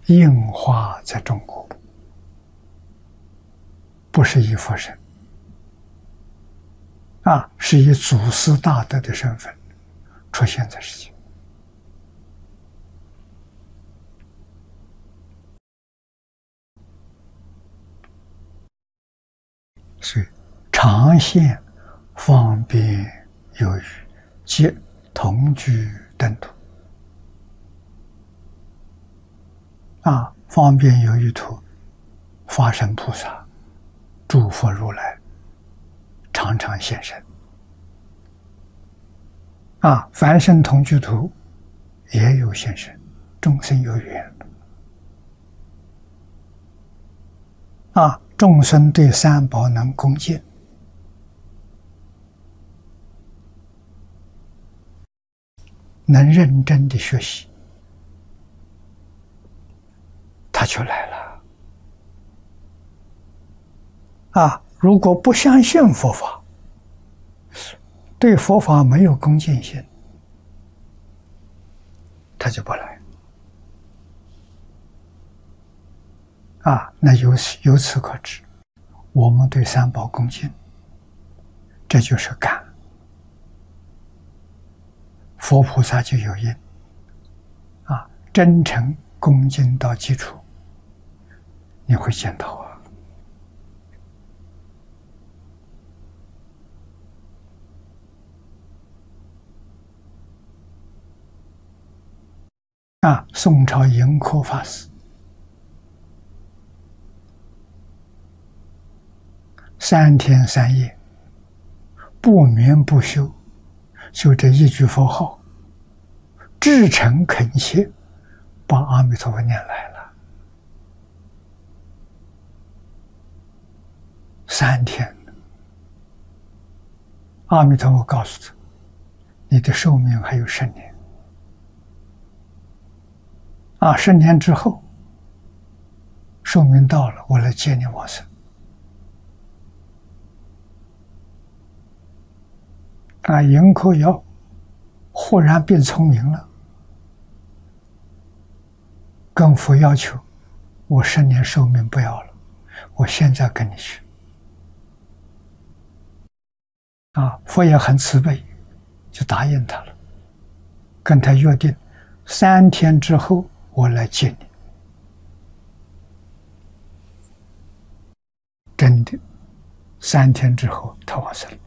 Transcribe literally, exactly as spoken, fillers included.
应化在中国，不是以佛身啊，是以祖师大德的身份出现在世界。所以常现方便有余，皆同居等土啊，方便有余土，法身菩萨、诸佛如来常常现身啊，凡圣同居土也有现身，众生有缘啊，众生对三宝能恭敬，能认真的学习，他就来了啊！如果不相信佛法，对佛法没有恭敬心，他就不来啊！那由此由此可知，我们对三宝恭敬，这就是感。佛菩萨就有因啊，真诚恭敬到基础，你会见到啊。啊，宋朝盈科法师三天三夜不眠不休，就这一句佛号，至诚恳切把阿弥陀佛念来了。三天，阿弥陀佛告诉他，你的寿命还有十年啊，十年之后寿命到了，我来接你往生。啊，盈科要忽然变聪明了，跟佛要求，我十年寿命不要了，我现在跟你去。啊，佛也很慈悲，就答应他了，跟他约定，三天之后我来接你。真的，三天之后他往生了。